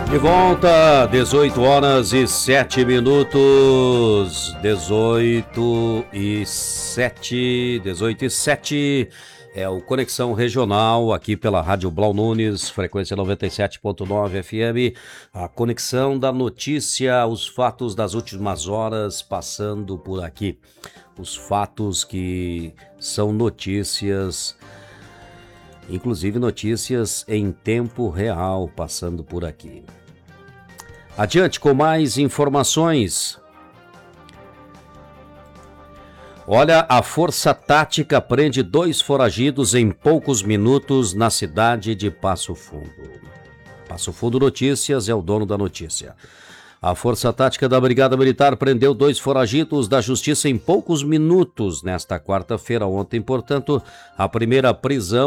De volta, 18 horas e 7 minutos, 18 e 7, é o Conexão Regional, aqui pela Rádio Blau Nunes, frequência 97.9 FM, a conexão da notícia, os fatos das últimas horas passando por aqui, os fatos que são notícias, inclusive notícias em tempo real passando por aqui. Adiante com mais informações. Olha, a Força Tática prende 2 foragidos em poucos minutos na cidade de Passo Fundo. Passo Fundo Notícias é o dono da notícia. A Força Tática da Brigada Militar prendeu 2 foragidos da Justiça em poucos minutos nesta quarta-feira, ontem, portanto, a primeira prisão